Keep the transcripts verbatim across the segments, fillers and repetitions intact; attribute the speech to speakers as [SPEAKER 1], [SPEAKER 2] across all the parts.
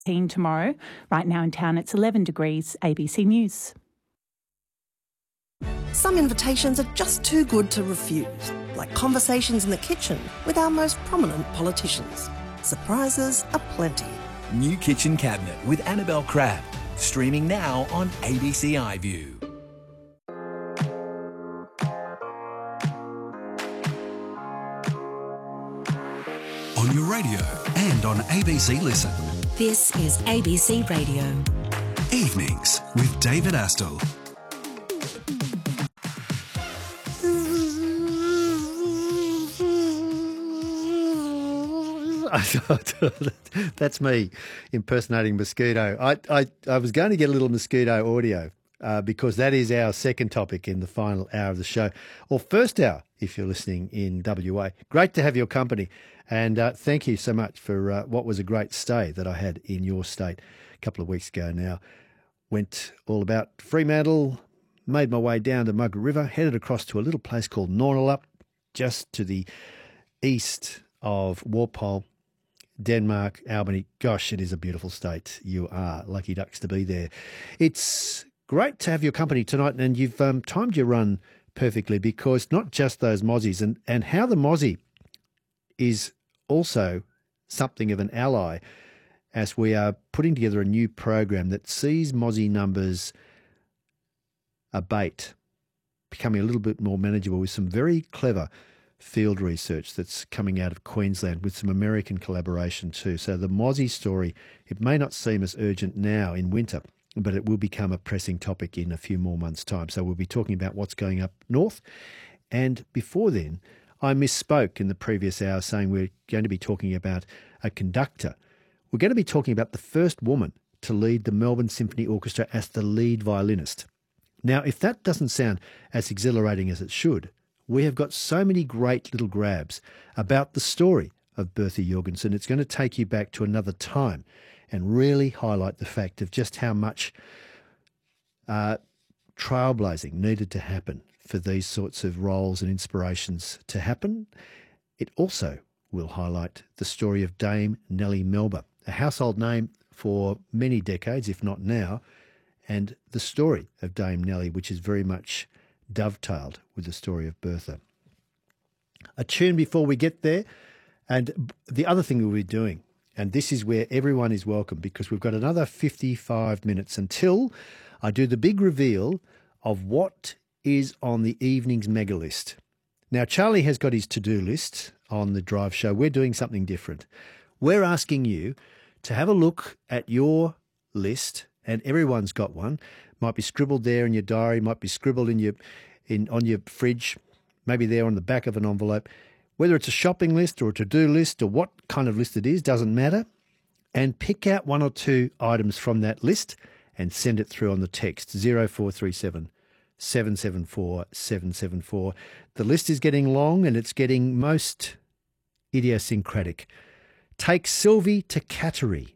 [SPEAKER 1] tomorrow. Right now in town it's eleven degrees. A B C News.
[SPEAKER 2] Some invitations are just too good to refuse, like conversations in the kitchen with our most prominent politicians. Surprises aplenty.
[SPEAKER 3] New Kitchen Cabinet with Annabelle Crabb. Streaming now on A B C iView.
[SPEAKER 4] On your radio and on A B C Listen.
[SPEAKER 5] This is A B C Radio.
[SPEAKER 4] Evenings with David Astle.
[SPEAKER 6] That's me impersonating mosquito. I, I, I was going to get a little mosquito audio uh, because that is our second topic in the final hour of the show, or first hour if you're listening in W A. Great to have your company, and uh, thank you so much for uh, what was a great stay that I had in your state a couple of weeks ago now. Went all about Fremantle, made my way down to Mugger River, headed across to a little place called Nornalup, just to the east of Walpole, Denmark, Albany. Gosh, it is a beautiful state. You are lucky ducks to be there. It's great to have your company tonight, and you've um, timed your run perfectly, because not just those mozzies, and, and how the mozzie is also something of an ally as we are putting together a new program that sees mozzie numbers abate, becoming a little bit more manageable with some very clever field research that's coming out of Queensland with some American collaboration too. So the mozzie story, it may not seem as urgent now in winter, but it will become a pressing topic in a few more months' time. So we'll be talking about what's going up north. And before then, I misspoke in the previous hour saying we're going to be talking about a conductor. We're going to be talking about the first woman to lead the Melbourne Symphony Orchestra as the lead violinist. Now, if that doesn't sound as exhilarating as it should, we have got so many great little grabs about the story of Bertha Jorgensen. It's going to take you back to another time and really highlight the fact of just how much uh, trailblazing needed to happen for these sorts of roles and inspirations to happen. It also will highlight the story of Dame Nellie Melba, a household name for many decades, if not now, and the story of Dame Nellie, which is very much dovetailed with the story of Bertha. A tune before we get there, and the other thing we'll be doing, and this is where everyone is welcome, because we've got another fifty-five minutes until I do the big reveal of what is on the evening's mega list. Now, Charlie has got his to-do list on the Drive Show. We're doing something different. We're asking you to have a look at your list, and everyone's got one. Might be scribbled there in your diary, might be scribbled in your in on your fridge, maybe there on the back of an envelope. Whether it's a shopping list or a to-do list or what kind of list it is, doesn't matter. And pick out one or two items from that list and send it through on the text zero four three seven, seven seven four, seven seven four. The list is getting long and it's getting most idiosyncratic. Take Sylvie to Cattery.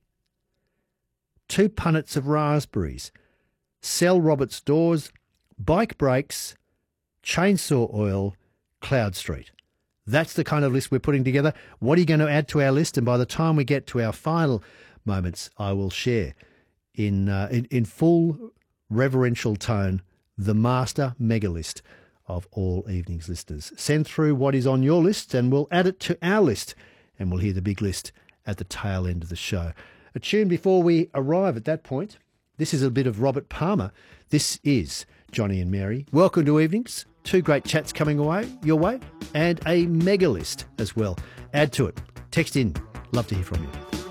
[SPEAKER 6] Two punnets of raspberries. Sell Robert's doors, bike brakes, chainsaw oil, Cloud Street. That's the kind of list we're putting together. What are you going to add to our list? And by the time we get to our final moments, I will share in uh, in, in full reverential tone the master mega list of all evening's listeners. Send through what is on your list and we'll add it to our list, and we'll hear the big list at the tail end of the show. A tune before we arrive at that point. This is a bit of Robert Palmer. This is Johnny and Mary. Welcome to Evenings. Two great chats coming away your way, and a mega list as well. Add to it. Text in. Love to hear from you.